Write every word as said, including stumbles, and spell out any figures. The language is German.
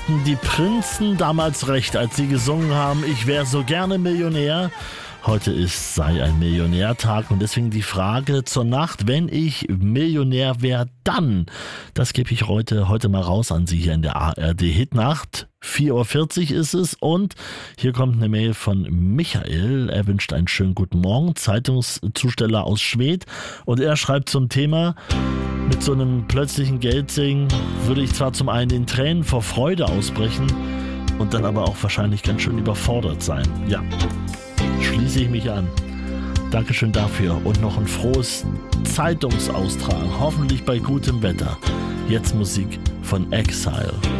hatten die Prinzen damals recht, als sie gesungen haben, ich wäre so gerne Millionär. Heute ist Sei ein Millionärtag und deswegen die Frage zur Nacht, wenn ich Millionär wäre, dann, das gebe ich heute, heute mal raus an Sie hier in der A R D Hitnacht. vier Uhr vierzig ist es und hier kommt eine Mail von Michael. Er wünscht einen schönen guten Morgen, Zeitungszusteller aus Schwedt, und er schreibt zum Thema: Mit so einem plötzlichen Geldsegen würde ich zwar zum einen in Tränen vor Freude ausbrechen und dann aber auch wahrscheinlich ganz schön überfordert sein. Ja, schließe ich mich an. Dankeschön dafür und noch ein frohes Zeitungsaustragen, hoffentlich bei gutem Wetter. Jetzt Musik von Exile.